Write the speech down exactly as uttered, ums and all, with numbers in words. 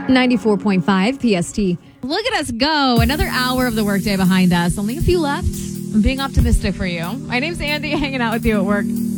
ninety-four point five P S T. Look at us go. Another hour of the workday behind us. Only a few left. I'm being optimistic for you. My name's Andy, hanging out with you at work.